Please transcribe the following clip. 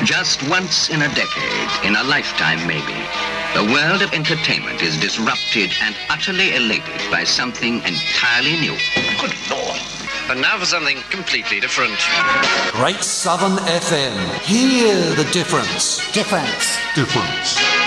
Just once in a decade, in a lifetime maybe, the world of entertainment is disrupted and utterly elated by something entirely new. Good Lord. And now for something completely different. Great Southern FM. Hear the difference. Difference. Difference.